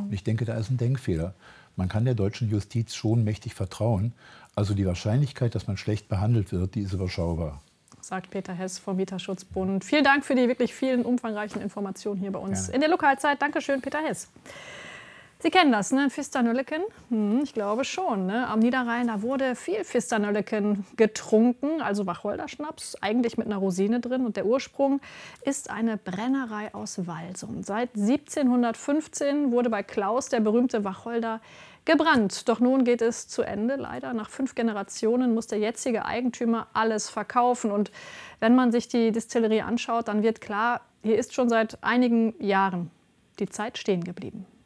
Und ich denke, da ist ein Denkfehler. Man kann der deutschen Justiz schon mächtig vertrauen. Also die Wahrscheinlichkeit, dass man schlecht behandelt wird, die ist überschaubar. Sagt Peter Hess vom Mieterschutzbund. Vielen Dank für die wirklich vielen umfangreichen Informationen hier bei uns Gerne. in der Lokalzeit. Dankeschön, Peter Hess. Sie kennen das, ne? Pfister-Nölleken? Ich glaube schon. Ne? Am Niederrhein, da wurde viel Pfister-Nölleken getrunken, also Wacholderschnaps, eigentlich mit einer Rosine drin. Und der Ursprung ist eine Brennerei aus Walsum. Seit 1715 wurde bei Klaus der berühmte Wacholder gebrannt. Doch nun geht es zu Ende. Leider nach 5 Generationen muss der jetzige Eigentümer alles verkaufen. Und wenn man sich die Distillerie anschaut, dann wird klar, hier ist schon seit einigen Jahren die Zeit stehen geblieben.